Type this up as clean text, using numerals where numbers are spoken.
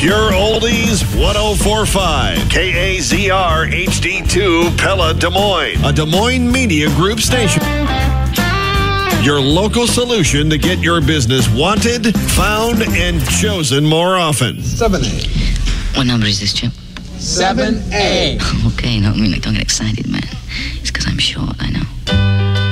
Pure Oldies 1045. KAZR HD2 Pella Des Moines. A Des Moines Media Group station. Your local solution to get your business wanted, found, and chosen more often. 7A. What number is this, Chip? 7A. Okay, don't get excited, man. It's because I'm short, I know.